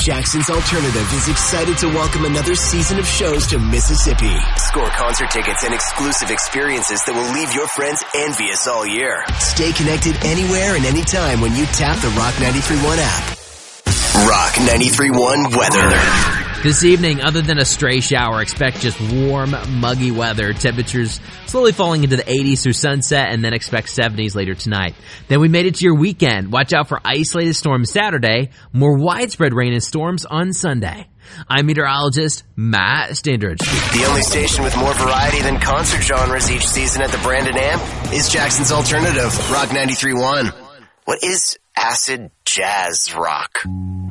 Jackson's Alternative is excited to welcome another season of shows to Mississippi. Score concert tickets and exclusive experiences that will leave your friends envious all year. Stay connected anywhere and anytime when you tap the Rock 93.1 app. Rock 93.1 weather. This evening, other than a stray shower, expect just warm, muggy weather. Temperatures slowly falling into the 80s through sunset, and then expect 70s later tonight. Then we made it to your weekend. Watch out for isolated storms Saturday, more widespread rain and storms on Sunday. I'm meteorologist Matt Standridge. The only station with more variety than concert genres each season at the Brandon Amp is Jackson's Alternative, Rock 93.1. What is acid jazz rock?